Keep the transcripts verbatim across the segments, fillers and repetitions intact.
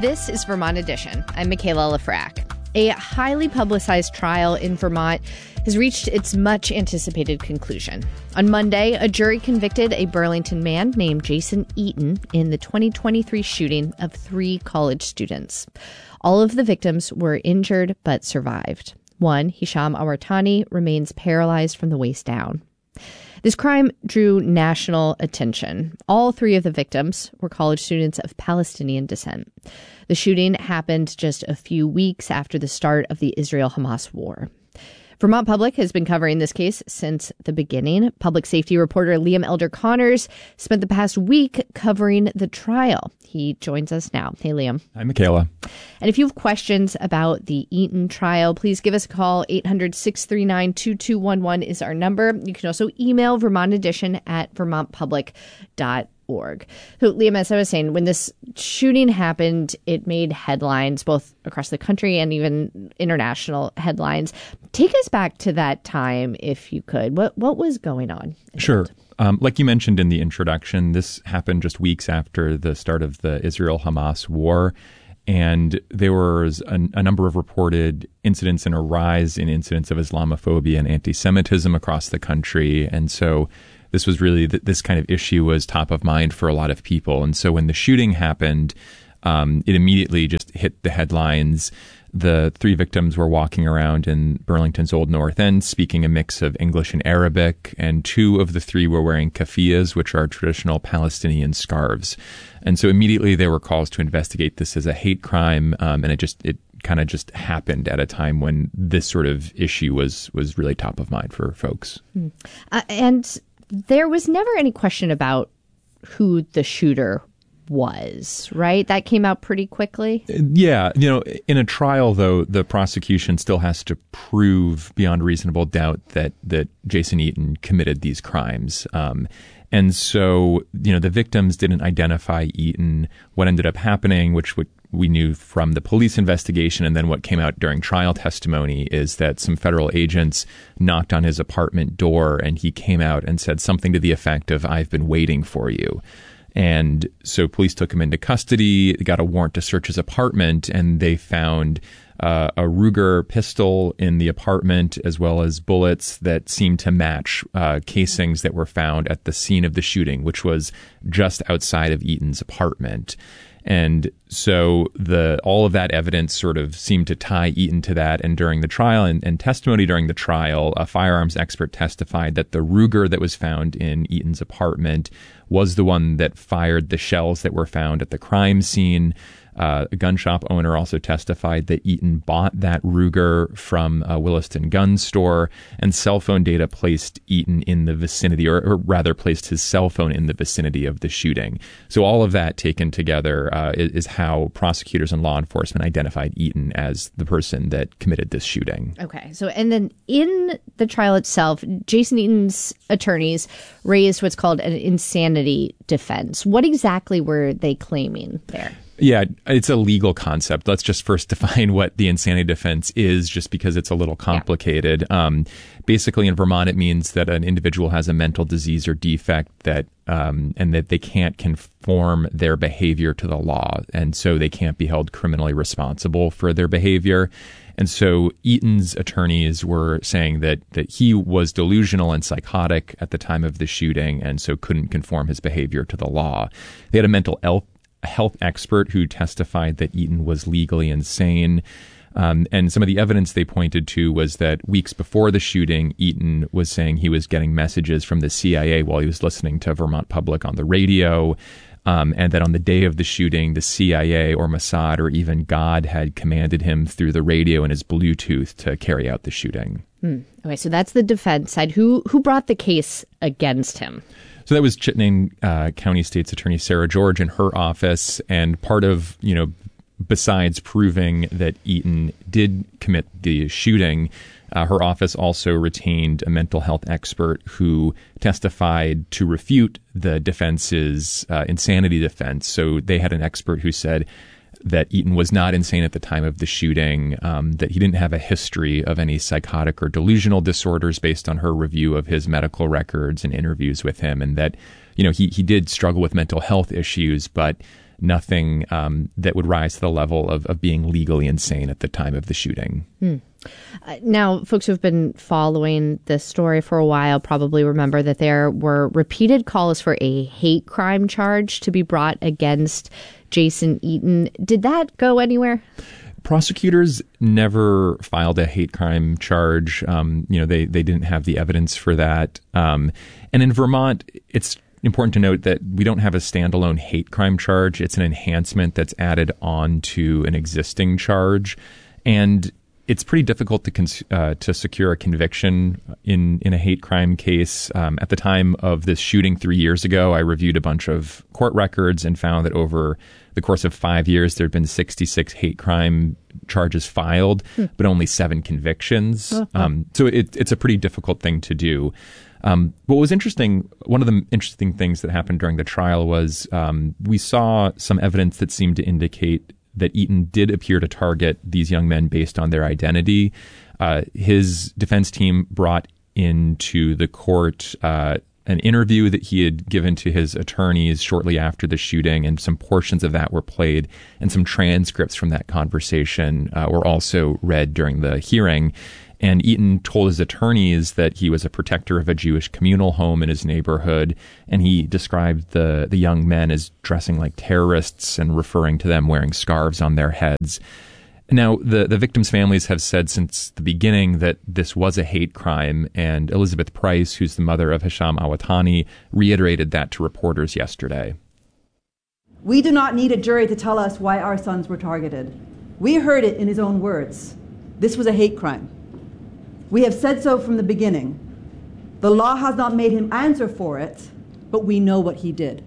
This is Vermont Edition. I'm Michaela Lafrac. A highly publicized trial in Vermont has reached its much-anticipated conclusion. On Monday, a jury convicted a Burlington man named Jason Eaton in the twenty twenty-three shooting of three college students. All of the victims were injured but survived. One, Hisham Awartani, remains paralyzed from the waist down. This crime drew national attention. All three of the victims were college students of Palestinian descent. The shooting happened just a few weeks after the start of the Israel-Hamas war. Vermont Public has been covering this case since the beginning. Public safety reporter Liam Elder Connors spent the past week covering the trial. He joins us now. Hey, Liam. Hi, Michaela. And if you have questions about the Eaton trial, please give us a call. eight hundred, six three nine, two two one one is our number. You can also email Vermont Edition at vermont public dot org. So, Liam, as I was saying, when this shooting happened, it made headlines both across the country and even international headlines. Take us back to that time, if you could. What what was going on? Sure. Um, like you mentioned in the introduction, this happened just weeks after the start of the Israel-Hamas war. And there was a, a number of reported incidents and a rise in incidents of Islamophobia and anti-Semitism across the country. And so this was really, this kind of issue was top of mind for a lot of people. And so when the shooting happened, um, it immediately just hit the headlines. The three victims were walking around in Burlington's Old North End, speaking a mix of English and Arabic, and two of the three were wearing keffiyehs, which are traditional Palestinian scarves. And so immediately there were calls to investigate this as a hate crime, um, and it just it kind of just happened at a time when this sort of issue was was really top of mind for folks. Mm. Uh, and there was never any question about who the shooter was, right? That came out pretty quickly. Yeah. You know, in a trial, though, the prosecution still has to prove beyond reasonable doubt that, that Jason Eaton committed these crimes. Um, and so, you know, the victims didn't identify Eaton. What ended up happening, which would, we knew from the police investigation and then what came out during trial testimony, is that some federal agents knocked on his apartment door and he came out and said something to the effect of, "I've been waiting for you." And so police took him into custody, got a warrant to search his apartment, and they found uh, a Ruger pistol in the apartment, as well as bullets that seemed to match uh, casings that were found at the scene of the shooting, which was just outside of Eaton's apartment. And so the all of that evidence sort of seemed to tie Eaton to that. And during the trial and, and testimony during the trial, a firearms expert testified that the Ruger that was found in Eaton's apartment was the one that fired the shells that were found at the crime scene. Uh, a gun shop owner also testified that Eaton bought that Ruger from a Williston gun store, and cell phone data placed Eaton in the vicinity, or, or rather placed his cell phone in the vicinity of the shooting. So all of that taken together uh, is, is how prosecutors and law enforcement identified Eaton as the person that committed this shooting. Okay. So, and then in the trial itself, Jason Eaton's attorneys raised what's called an insanity defense. What exactly were they claiming there? Yeah, it's a legal concept. Let's just first define what the insanity defense is, just because it's a little complicated. Yeah. Um, basically, in Vermont, it means that an individual has a mental disease or defect that, um, and that they can't conform their behavior to the law, and so they can't be held criminally responsible for their behavior. And so Eaton's attorneys were saying that that he was delusional and psychotic at the time of the shooting, and so couldn't conform his behavior to the law. They had a mental health a health expert who testified that Eaton was legally insane. Um, and some of the evidence they pointed to was that weeks before the shooting, Eaton was saying he was getting messages from the C I A while he was listening to Vermont Public on the radio. Um, and that on the day of the shooting, the C I A or Mossad or even God had commanded him through the radio and his Bluetooth to carry out the shooting. Hmm. Okay, so that's the defense side. Who who brought the case against him? So that was Chittenden uh, County State's Attorney Sarah George in her office. And part of, you know, besides proving that Eaton did commit the shooting, uh, her office also retained a mental health expert who testified to refute the defense's uh, insanity defense. So they had an expert who said that Eaton was not insane at the time of the shooting, um, that he didn't have a history of any psychotic or delusional disorders based on her review of his medical records and interviews with him, and that, you know, he, he did struggle with mental health issues, but nothing um, that would rise to the level of, of being legally insane at the time of the shooting. Hmm. Uh, now, folks who've been following this story for a while probably remember that there were repeated calls for a hate crime charge to be brought against Jason Eaton. Did that go anywhere? Prosecutors never filed a hate crime charge. Um, you know, they, they didn't have the evidence for that. Um, and in Vermont, it's important to note that we don't have a standalone hate crime charge. It's an enhancement that's added on to an existing charge. And it's pretty difficult to cons- uh, to secure a conviction in, in a hate crime case. Um, at the time of this shooting three years ago, I reviewed a bunch of court records and found that over the course of five years, there had been sixty-six hate crime charges filed, hmm. but only seven convictions. Uh-huh. Um, so it, it's a pretty difficult thing to do. Um, what was interesting, one of the interesting things that happened during the trial was um, we saw some evidence that seemed to indicate that Eaton did appear to target these young men based on their identity. Uh, his defense team brought into the court uh, an interview that he had given to his attorneys shortly after the shooting, and some portions of that were played, and some transcripts from that conversation uh, were also read during the hearing. And Eaton told his attorneys that he was a protector of a Jewish communal home in his neighborhood, and he described the, the young men as dressing like terrorists and referring to them wearing scarves on their heads. Now, the, the victims' families have said since the beginning that this was a hate crime, and Elizabeth Price, who's the mother of Hisham Awatani, reiterated that to reporters yesterday. We do not need a jury to tell us why our sons were targeted. We heard it in his own words. This was a hate crime. We have said so from the beginning. The law has not made him answer for it, but we know what he did.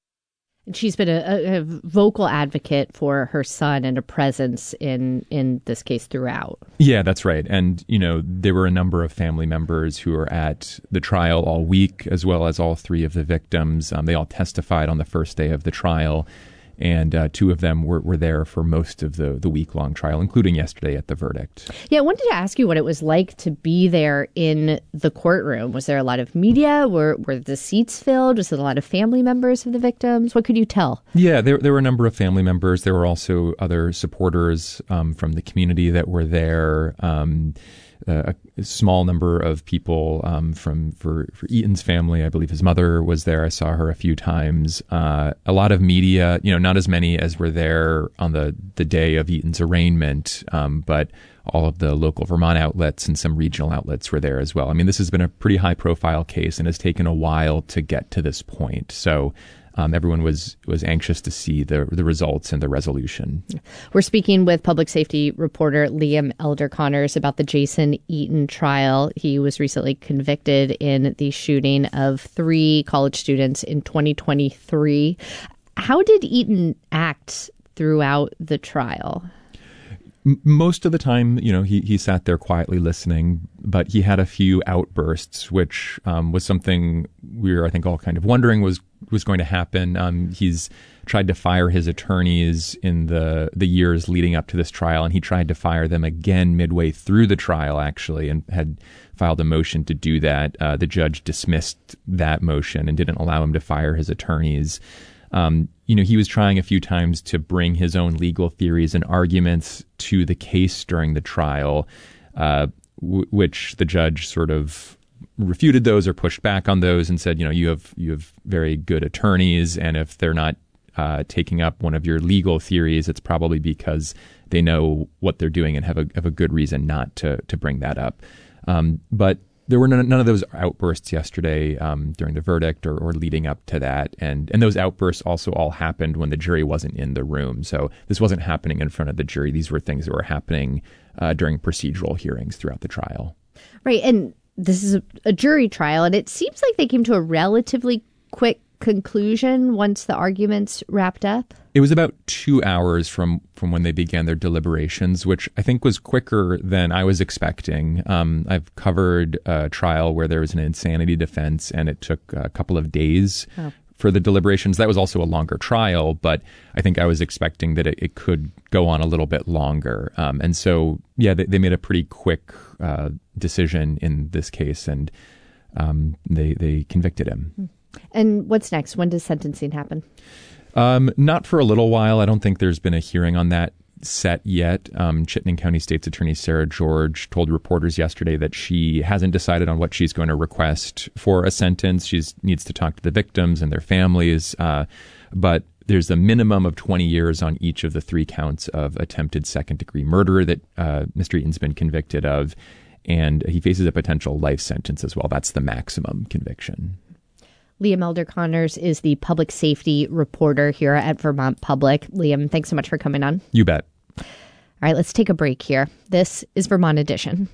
And she's been a, a vocal advocate for her son and a presence in, in this case throughout. Yeah, that's right. And, you know, there were a number of family members who were at the trial all week, as well as all three of the victims. Um, they all testified on the first day of the trial. And uh, two of them were, were there for most of the, the week-long trial, including yesterday at the verdict. Yeah, I wanted to ask you what it was like to be there in the courtroom. Was there a lot of media? Were were the seats filled? Was it a lot of family members of the victims? What could you tell? Yeah, there there were a number of family members. There were also other supporters um, from the community that were there. Um, Uh, a small number of people um, from for, for Eaton's family. I believe his mother was there. I saw her a few times. Uh, a lot of media, you know, not as many as were there on the, the day of Eaton's arraignment, um, but all of the local Vermont outlets and some regional outlets were there as well. I mean, this has been a pretty high-profile case and has taken a while to get to this point. So Um, everyone was was anxious to see the the results and the resolution. We're speaking with public safety reporter Liam Elder Connors about the Jason Eaton trial. He was recently convicted in the shooting of three college students in twenty twenty-three. How did Eaton act throughout the trial? Most of the time, you know, he, he sat there quietly listening, but he had a few outbursts, which um, was something we were, I think, all kind of wondering was was going to happen. Um, he's tried to fire his attorneys in the the years leading up to this trial, and he tried to fire them again midway through the trial, actually, and had filed a motion to do that. Uh, the judge dismissed that motion and didn't allow him to fire his attorneys. Um, you know, he was trying a few times to bring his own legal theories and arguments to the case during the trial, uh, w- which the judge sort of refuted those or pushed back on those and said, you know, you have you have very good attorneys, and if they're not uh, taking up one of your legal theories, it's probably because they know what they're doing and have a have a good reason not to to bring that up. Um, but There were none, none of those outbursts yesterday um, during the verdict or, or leading up to that. And, and those outbursts also all happened when the jury wasn't in the room. So this wasn't happening in front of the jury. These were things that were happening uh, during procedural hearings throughout the trial. Right. And this is a, a jury trial, and it seems like they came to a relatively quick conclusion once the arguments wrapped up. It was about two hours from, from when they began their deliberations, which I think was quicker than I was expecting. Um, I've covered a trial where there was an insanity defense, and it took a couple of days oh. for the deliberations. That was also a longer trial, but I think I was expecting that it, it could go on a little bit longer. Um, and so, yeah, they, they made a pretty quick uh, decision in this case, and um, they, they convicted him. And what's next? When does sentencing happen? Um, not for a little while. I don't think there's been a hearing on that set yet. Um, Chittenden County State's Attorney Sarah George told reporters yesterday that she hasn't decided on what she's going to request for a sentence. She needs to talk to the victims and their families, uh, but there's a minimum of twenty years on each of the three counts of attempted second-degree murder that uh, Mister Eaton's been convicted of, and he faces a potential life sentence as well. That's the maximum conviction. Liam Elder Connors is the public safety reporter here at Vermont Public. Liam, thanks so much for coming on. You bet. All right, let's take a break here. This is Vermont Edition.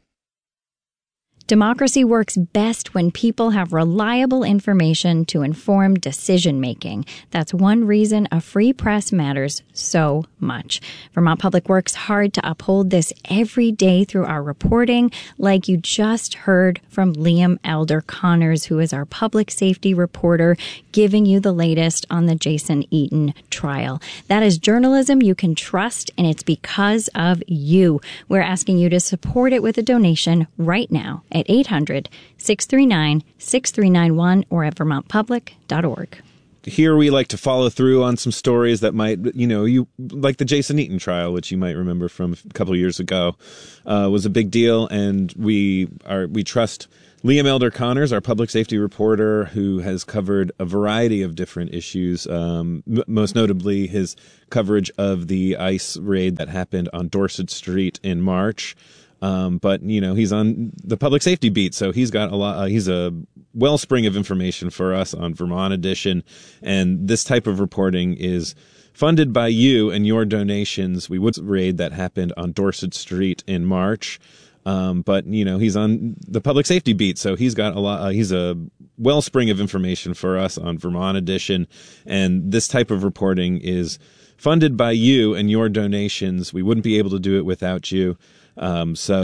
Democracy works best when people have reliable information to inform decision-making. That's one reason a free press matters so much. Vermont Public works hard to uphold this every day through our reporting, like you just heard from Liam Elder Connors, who is our public safety reporter, giving you the latest on the Jason Eaton trial. That is journalism you can trust, and it's because of you. We're asking you to support it with a donation right now at eight hundred, six three nine, six three nine one or at vermont public dot org. Here we like to follow through on some stories that might, you know, you like the Jason Eaton trial, which you might remember from a couple of years ago, uh, was a big deal. And we are we trust Liam Elder Connors, our public safety reporter, who has covered a variety of different issues, um, m- most notably his coverage of the ICE raid that happened on Dorset Street in March. Um, but, you know, he's on the public safety beat, so he's got a lot. Uh, he's a wellspring of information for us on Vermont Edition. And this type of reporting is funded by you and your donations. We would raid that happened on Dorset Street in March. Um, but, you know, he's on the public safety beat, so he's got a lot. Uh, he's a wellspring of information for us on Vermont Edition. And this type of reporting is funded by you and your donations. We wouldn't be able to do it without you. Um, so